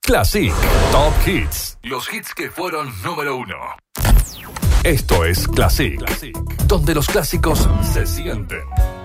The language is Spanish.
Classic Top Hits. Los hits que fueron número 1. Esto es Classic, donde los clásicos se sienten.